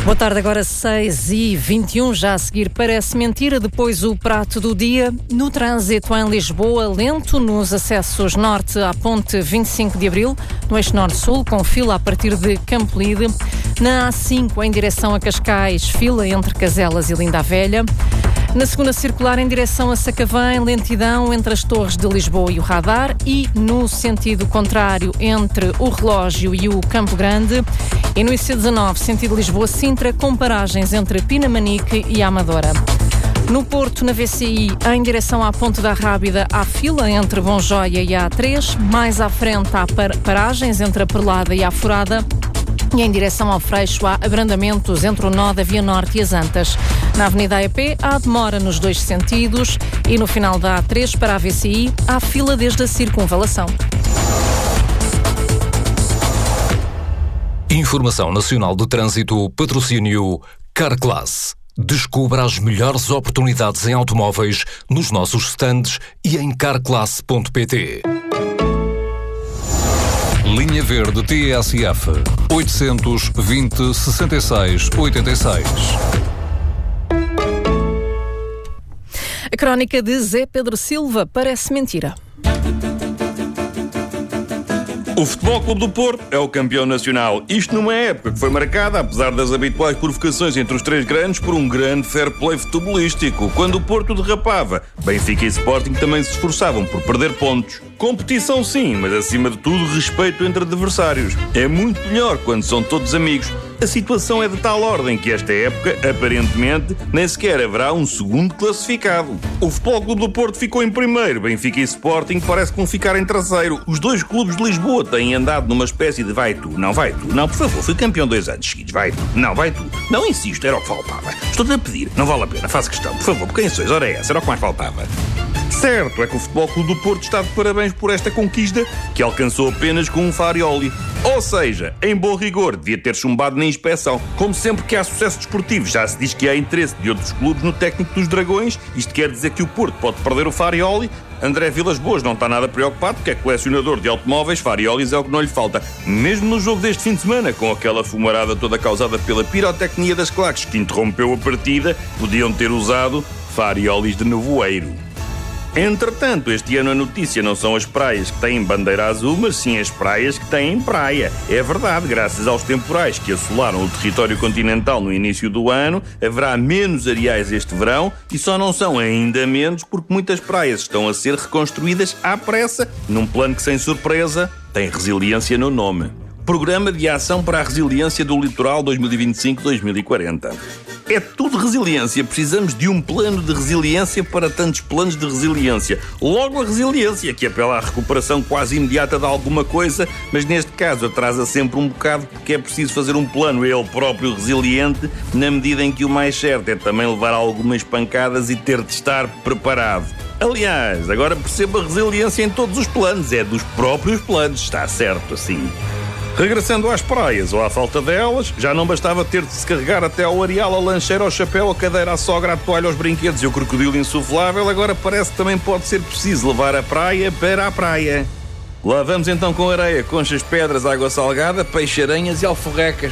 Boa tarde, agora 6h21, já a seguir parece mentira, depois o prato do dia. No trânsito em Lisboa, lento nos acessos norte à ponte 25 de Abril, no eixo norte-sul, com fila a partir de Campolide. Na A5, em direção a Cascais, fila entre Caselas e Linda a Velha. Na segunda circular, em direção a Sacavém, lentidão entre as Torres de Lisboa e o Radar, e no sentido contrário, entre o Relógio e o Campo Grande. E no IC19, sentido Lisboa-Sintra, com paragens entre Pinamanique e Amadora. No Porto, na VCI, em direção à Ponte da Rábida, há fila entre Bonjoia e a A3. Mais à frente há paragens entre a Perlada e a Furada. E em direção ao Freixo há abrandamentos entre o nó da Via Norte e as Antas. Na Avenida AEP há demora nos dois sentidos e no final da A3 para a VCI há fila desde a circunvalação. Informação Nacional de Trânsito, patrocínio Carclass. Descubra as melhores oportunidades em automóveis nos nossos stands e em carclass.pt. Linha Verde TSF 820 66 86. A crónica de Zé Pedro Silva parece mentira. O Futebol Clube do Porto é o campeão nacional. Isto numa época que foi marcada, apesar das habituais provocações entre os três grandes, por um grande fair play futebolístico. Quando o Porto derrapava, Benfica e Sporting também se esforçavam por perder pontos. Competição sim, mas acima de tudo respeito entre adversários. É muito melhor quando são todos amigos. A situação é de tal ordem que esta época, aparentemente, nem sequer haverá um segundo classificado. O Futebol Clube do Porto ficou em primeiro, Benfica e Sporting parece que vão ficar em terceiro. Os dois clubes de Lisboa têm andado numa espécie de vai tu, não, por favor, fui campeão 2 anos seguidos, vai tu, não insisto, era o que faltava. Estou-te a pedir, não vale a pena, faço questão, por favor, porque quem sois, ora é essa, era o que mais faltava. Certo é que o Futebol Clube do Porto está de parabéns por esta conquista, que alcançou apenas com um Farioli. Ou seja, em bom rigor, devia ter chumbado na inspeção. Como sempre que há sucesso desportivo, já se diz que há interesse de outros clubes no técnico dos Dragões. Isto quer dizer que o Porto pode perder o Farioli. André Vilas Boas não está nada preocupado, porque é colecionador de automóveis, Fariolis é o que não lhe falta. Mesmo no jogo deste fim de semana, com aquela fumarada toda causada pela pirotecnia das claques que interrompeu a partida, podiam ter usado Fariolis de nevoeiro. Entretanto, este ano a notícia não são as praias que têm bandeira azul, mas sim as praias que têm praia. É verdade, graças aos temporais que assolaram o território continental no início do ano, haverá menos areais este verão e só não são ainda menos porque muitas praias estão a ser reconstruídas à pressa, num plano que, sem surpresa, tem resiliência no nome. Programa de Ação para a Resiliência do Litoral 2025-2040. É tudo resiliência. Precisamos de um plano de resiliência para tantos planos de resiliência. Logo a resiliência, que apela à recuperação quase imediata de alguma coisa, mas neste caso atrasa sempre um bocado porque é preciso fazer um plano ele próprio resiliente, na medida em que o mais certo é também levar algumas pancadas e ter de estar preparado. Aliás, agora perceba a resiliência em todos os planos. É dos próprios planos. Está certo assim. Regressando às praias, ou à falta delas, já não bastava ter de se carregar até ao areal, a lancheira, ao chapéu, a cadeira, a sogra, a toalha, aos brinquedos e o crocodilo insuflável. Agora parece que também pode ser preciso levar a praia para a praia. Lá vamos então com areia, conchas, pedras, água salgada, peixe-aranhas e alforrecas.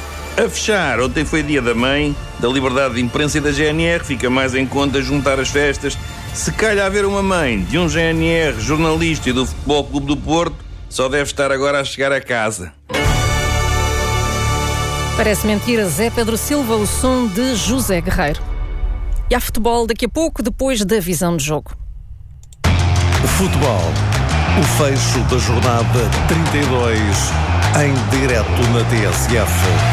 A fechar, ontem foi dia da mãe, da liberdade de imprensa e da GNR, fica mais em conta juntar as festas. Se calhar haver uma mãe de um GNR, jornalista e do Futebol Clube do Porto, só deve estar agora a chegar a casa. Parece mentira, Zé Pedro Silva, o som de José Guerreiro. E há futebol daqui a pouco, depois da visão de jogo. Futebol. O fecho da jornada 32 em direto na TSF.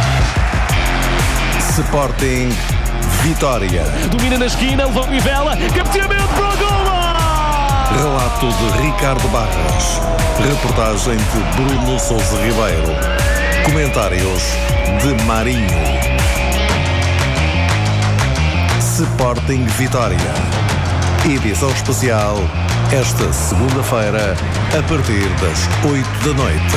Sporting Vitória. Domina na esquina, levou Mivela, cabeceamento para o golo! Relato de Ricardo Barras. Reportagem de Bruno Sousa Ribeiro. Comentários de Marinho. Sporting Vitória. Edição especial esta segunda-feira a partir das 8h.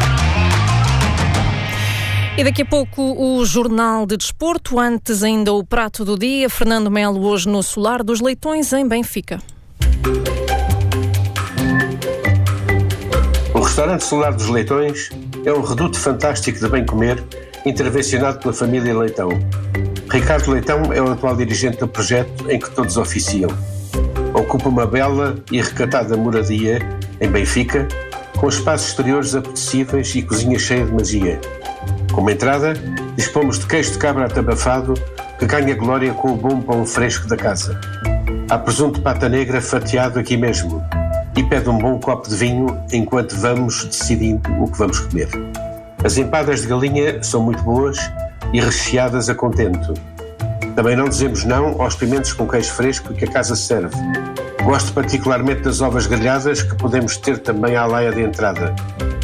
E daqui a pouco o Jornal de Desporto, antes ainda o prato do dia. Fernando Melo hoje no Solar dos Leitões em Benfica. O restaurante Solar dos Leitões é um reduto fantástico de bem comer, intervencionado pela família Leitão. Ricardo Leitão é o atual dirigente do projeto em que todos oficiam. Ocupa uma bela e recatada moradia em Benfica, com espaços exteriores apetecíveis e cozinha cheia de magia. Como entrada, dispomos de queijo de cabra atabafado, que ganha glória com o bom pão fresco da casa. Há presunto de pata negra fatiado aqui mesmo, e pede um bom copo de vinho enquanto vamos decidindo o que vamos comer. As empadas de galinha são muito boas e recheadas a contento. Também não dizemos não aos pimentos com queijo fresco que a casa serve. Gosto particularmente das ovas grelhadas, que podemos ter também à laia de entrada.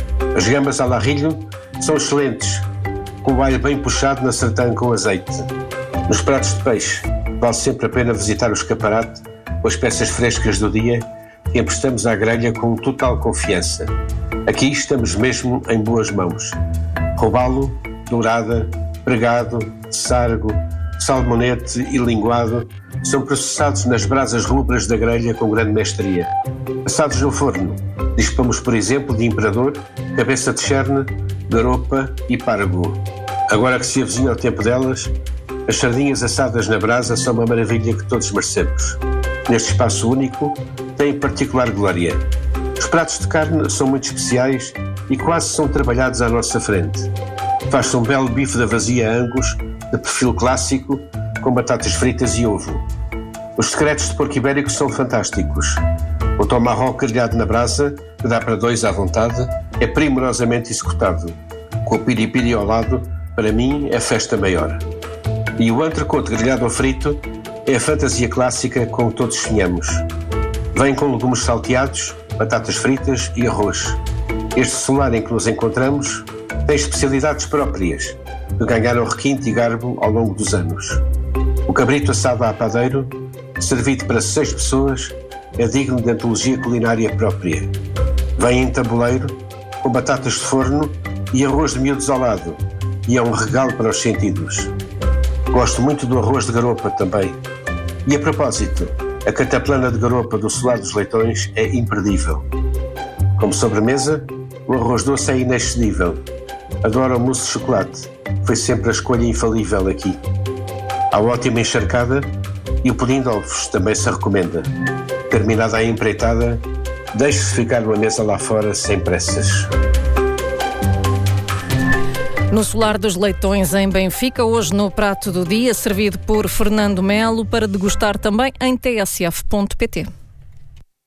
As gambas à larrilho são excelentes, com o alho bem puxado na sartã com azeite. Nos pratos de peixe, vale sempre a pena visitar o escaparate com as peças frescas do dia que emprestamos à grelha com total confiança. Aqui estamos mesmo em boas mãos. Robalo, dourada, pregado, sargo, salmonete e linguado são processados nas brasas rubras da grelha com grande mestria. Assados no forno, dispomos, por exemplo, de imperador, cabeça de cherne, garopa e pargo. Agora que se avizinha o tempo delas, as sardinhas assadas na brasa são uma maravilha que todos merecemos. Neste espaço único, têm particular glória. Os pratos de carne são muito especiais e quase são trabalhados à nossa frente. Faz-se um belo bife da vazia Angus, de perfil clássico, com batatas fritas e ovo. Os secretos de porco ibérico são fantásticos. O tomahawk grelhado na brasa, que dá para dois à vontade, é primorosamente executado. Com o piripiri ao lado, para mim, é festa maior. E o entrecote grelhado ao frito é a fantasia clássica com que todos sonhamos. Vem com legumes salteados, batatas fritas e arroz. Este solar em que nos encontramos tem especialidades próprias, que ganharam requinte e garbo ao longo dos anos. O cabrito assado a padeiro, servido para 6 pessoas, é digno de antologia culinária própria. Vem em tabuleiro, com batatas de forno e arroz de miúdos ao lado, e é um regalo para os sentidos. Gosto muito do arroz de garopa também. E a propósito, a cataplana de garopa do Solar dos Leitões é imperdível. Como sobremesa, o arroz doce é inexcedível. Adoro o mousse de chocolate, foi sempre a escolha infalível aqui. Há ótima encharcada e o pudim de ovos também se recomenda. Terminada a empreitada, deixe-se ficar numa mesa lá fora sem pressas. No Solar dos Leitões, em Benfica, hoje no prato do dia, servido por Fernando Melo, para degustar também em tsf.pt.